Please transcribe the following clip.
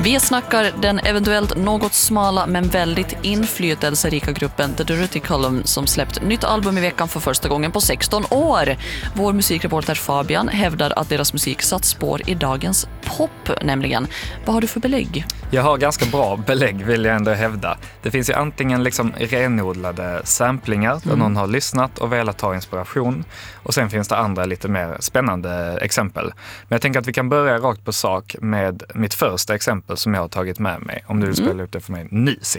Vi snackar den eventuellt något smala men väldigt inflytelserika gruppen The Dirty Column som släppt nytt album i veckan för första gången på 16 år. Vår musikreporter Fabian hävdar att deras musik satt spår i dagens pop nämligen. Vad har du för belägg? Jag har ganska bra belägg vill jag ändå hävda. Det finns ju antingen liksom renodlade samplingar där någon har lyssnat och velat ta inspiration. Och sen finns det andra lite mer spännande exempel. Men jag tänker att vi kan börja rakt på sak med mitt första exempel som jag har tagit med mig. Om du vill spela upp det för mig. Nisi.